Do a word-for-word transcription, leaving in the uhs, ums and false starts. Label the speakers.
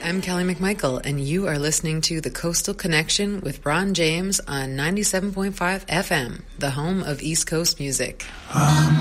Speaker 1: I'm Kelly McMichael, and you are listening to The Coastal Connection with Ron James on ninety-seven point five F M, the home of East Coast music.
Speaker 2: I'm